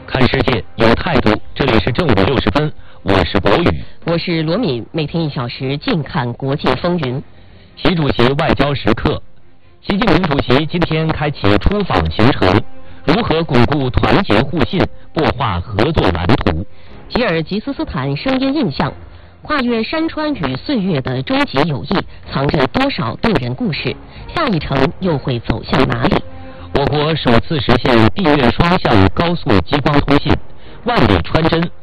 看世界有态度，这里是正午60分，我是博宇， 我是罗敏，每天1小时静看国际风云。 习主席外交时刻，习近平主席今天开启出访行程，如何巩固团结互信，擘画合作蓝图。 吉尔吉斯斯坦声音印象，跨越山川与岁月的终极友谊，藏着多少动人故事？下一程又会走向哪里？ 我国首次实现地月双向高速激光通信，万里穿针